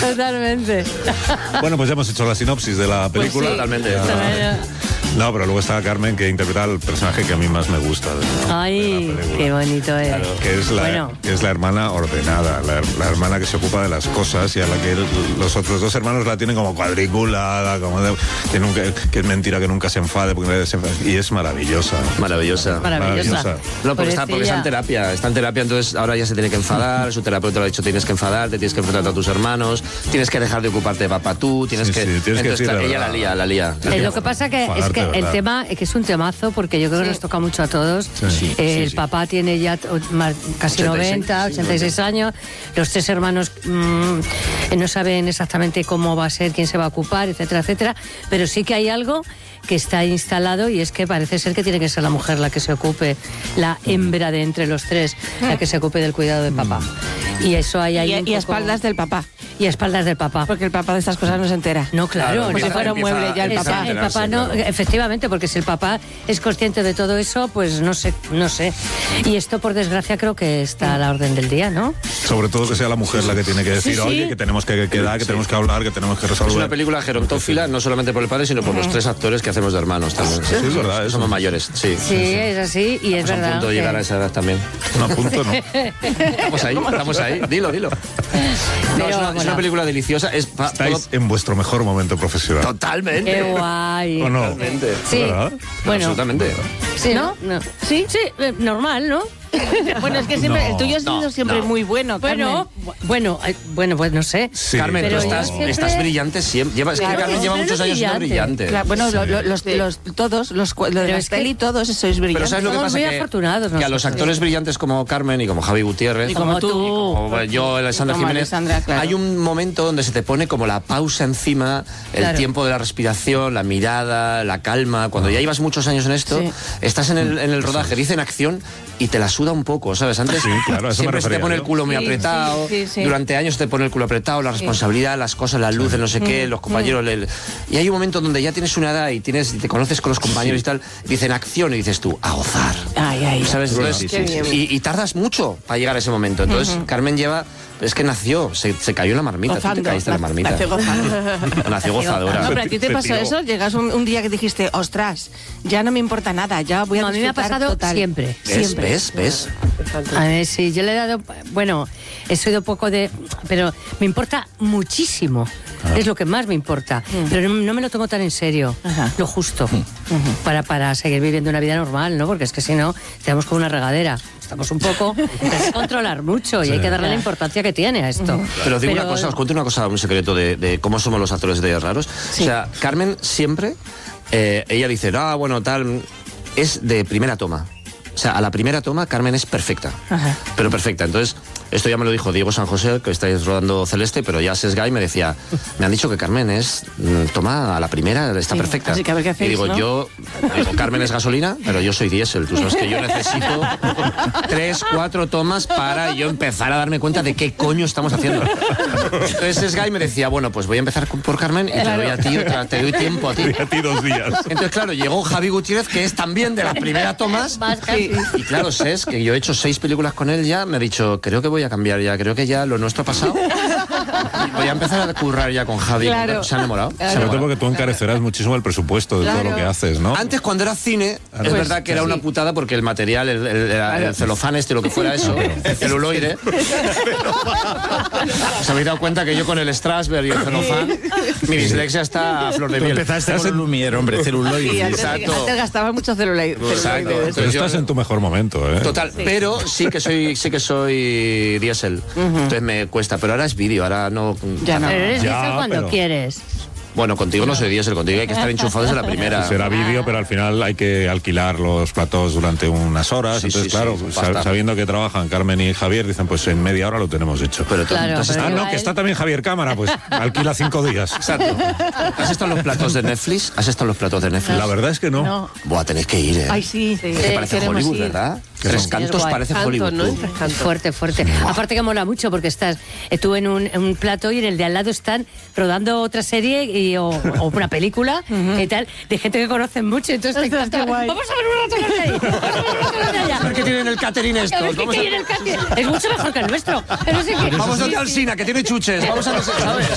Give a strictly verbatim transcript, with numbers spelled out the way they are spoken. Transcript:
Totalmente. Bueno, pues ya hemos hecho la sinopsis de la película. Pues sí, totalmente. Ya. No, pero luego está Carmen, que interpreta al personaje que a mí más me gusta. De, Ay, de la película. qué bonito es. Claro, que es la, bueno. que es la hermana ordenada, la, la hermana que se ocupa de las cosas y a la que el, los otros dos hermanos la tienen como cuadriculada, como de, que, nunca, que es mentira que nunca se enfade, porque se enfade, y es maravillosa. Maravillosa. Maravillosa. maravillosa. No, porque está, porque está en terapia, está en terapia, entonces ahora ya se tiene que enfadar, su terapeuta le ha dicho tienes que enfadarte, tienes que enfrentarte a tus hermanos, tienes que dejar de ocuparte de papá tú, tienes sí, que... Sí, tienes entonces, que decir, ella la lía, la lía. Eh, lo que pasa que es que el tema que es un temazo, porque yo creo que Sí. nos toca mucho a todos. Sí, sí, Eh, sí, el sí. papá tiene ya o- más- casi ochenta y seis, noventa, sí, ochenta y seis años. Los tres hermanos mm, eh, no saben exactamente cómo va a ser, quién se va a ocupar, etcétera, etcétera. Pero sí que hay algo que está instalado y es que parece ser que tiene que ser la mujer la que se ocupe, la hembra de entre los tres, la que se ocupe del cuidado de papá. Y eso hay ahí Y, un y a poco- espaldas del papá. Y a espaldas del papá. Porque el papá de estas cosas no se entera. No, claro. Claro, no. Como si fuera un empieza- mueble ya el empieza papá. a El papá enterarse, no, claro. efectivamente, porque si el papá es consciente de todo eso, pues no sé, no sé. Y esto, por desgracia, creo que está a la orden del día, ¿no? Sobre todo que sea la mujer la que tiene que decir, Sí, sí. oye, que tenemos que quedar, que tenemos que hablar, que tenemos que resolver. Es una película gerontófila, no solamente por el padre, sino por los tres actores que hacemos de hermanos también. Sí, es verdad, eso. Somos mayores, sí. Sí, es así y es Estamos a verdad. punto de que- llegar a esa edad también. Un apunto, ¿no? Estamos ahí, estamos ahí. Dilo, dilo. No, Pero, es, una, es bueno. una película deliciosa. Es pa- Estáis todo- en vuestro mejor momento profesional. Totalmente. Qué guay. ¿O no? Totalmente. Sí. ¿Verdad? Bueno, Absolutamente. sí, ¿No? ¿no? Sí, sí, eh, normal, ¿no? Bueno, es que siempre, No, el tuyo ha sido no, siempre no. muy bueno, Bueno, bu- bueno, eh, bueno, pues no sé. Sí, Carmen, tú pero estás, yo siempre- estás brillante siempre. Lleva, es que Claro, Carmen lleva siempre muchos años siendo brillante. brillante. Claro, bueno, lo- lo- los, los- todos, los, cu- lo de Pero la es que- peli, todos sois brillantes. Pero ¿sabes lo que Somos pasa? muy Que, afortunados que a los nosotros. actores brillantes como Carmen y como Javi Gutiérrez, Y como tú. como yo, Alessandra Como Jiménez, Alessandra, claro. hay un momento donde se te pone como la pausa encima, el Claro. tiempo de la respiración, la mirada, la calma. Cuando ya llevas muchos años en esto, Sí. estás en el, en el rodaje, dicen acción y te la suda un poco, ¿sabes? Antes Sí, claro, a eso me siempre se te refería pone yo. el culo muy Sí, apretado, sí, sí, sí. durante años te pone el culo apretado, la responsabilidad, las cosas, las luces, no sé qué, los compañeros. el- Y hay un momento donde ya tienes una edad y tienes, y te conoces con los compañeros y tal, dicen acción y dices tú, a gozar. Ay, ay. ¿Sabes? Entonces, Sí, sí, sí, sí. Y, y tardas mucho para llegar a ese momento. Entonces, Carmen lleva. Es que nació, se, se cayó en la marmita. Tú te Gozando. caíste en la marmita. Nació gozando. Nació gozadora. No, pero a ti te Se pasó tiró. eso, llegas un, un día que dijiste, ostras, ya no me importa nada, ya voy a No, a mí me ha disfrutar pasado total. siempre. ¿Ves? Siempre. ¿Ves? ¿Ves? A ver, sí, yo le he dado, bueno, he sido poco de, pero me importa muchísimo. Es lo que más me importa. Pero no, no me lo tomo tan en serio. Ajá. Lo justo. para, para seguir viviendo una vida normal, ¿no? Porque es que si no, estamos como una regadera. Estamos un poco... Hay que controlar mucho y hay que darle la importancia que tiene a esto. Pero os digo una cosa, os cuento una cosa, un secreto de, de cómo somos los actores de raros. Sí. O sea, Carmen siempre, eh, ella dice, ah, bueno, tal, es de primera toma. O sea, a la primera toma Carmen es perfecta. Ajá. Pero perfecta. Entonces, esto ya me lo dijo Diego San José, que estáis rodando Celeste, pero ya Sesgay me decía, me han dicho que Carmen es, mm, toma, a la primera está Sí, perfecta. así que a ver qué hacéis, y digo, ¿no? yo, digo, Carmen es gasolina, pero yo soy diésel. Tú sabes que yo necesito tres, cuatro tomas para yo empezar a darme cuenta de qué coño estamos haciendo. Entonces Sesgay me decía, bueno, pues voy a empezar por Carmen y te doy a ti otra, te doy tiempo a ti. A ti dos días. Entonces, claro, llegó Javi Gutiérrez, que es también de las primeras tomas. Más casi. Y claro, Ses, que yo he hecho seis películas con él ya, me ha dicho, creo que voy a cambiar ya, creo que ya lo nuestro ha pasado. Y voy a empezar a currar ya con Javi. Claro. Se ha enamorado. Se ha Sobre todo enamorado. porque tú encarecerás muchísimo el presupuesto de todo Claro. lo que haces, ¿no? Antes, cuando era cine, es Pues, verdad que era sí. una putada porque el material, el, el- el- el celofán este, lo que fuera eso, el celuloide. ¿Os habéis dado cuenta que yo con el Strasberg y el celofán, mi dislexia está a flor de Tú miel? empezaste con el Lumière, hombre, celuloide. Sí, antes, Exacto. antes gastaba mucho celuloide. Exacto. celuloide. Pero Entonces yo- estás en tu mejor momento, ¿eh? Total, pero sí que soy sí que soy diésel. Entonces me cuesta, pero ahora es vídeo, ahora no. Ya no. Pero eres Ya, diésel cuando pero- quieres. Bueno, contigo no soy diésel, contigo hay que estar enchufado desde la primera. Será vídeo, pero al final hay que alquilar los platos durante unas horas. Sí, Entonces, sí, claro, sí, sa- pasta. sabiendo que trabajan Carmen y Javier, dicen, pues en media hora lo tenemos hecho. Pero tú, Claro, tú has pero- Ah, estado- no, él- que está también Javier Cámara, pues alquila cinco días. Exacto. ¿Has estado en los platos de Netflix? ¿Has estado en los platos de Netflix? La verdad es que no. No. Buah, tenéis que ir, ¿eh? Ay, sí. Es que parece queremos Hollywood, ir. ¿verdad? Que Tres son- cantos guay. parece Canto, Hollywood. ¿no? tú. Tres cantos. Fuerte, fuerte. Aparte que mola mucho porque estás, eh, tú en un, en un plato y en el de al lado están rodando otra serie y, o, o una película y tal, de gente que conocen mucho. Entonces te Ostras, encanta. qué guay. Vamos a ver un rato de ahí. Vamos a ver un rato de allá. A ver qué tienen el catering A estos. ver qué Vamos a, tiene el catering. Es mucho mejor que el nuestro. No sé qué. vamos a Sí, ir al sí. Sina, que tiene chuches. Vamos a no sé, ¿sabes?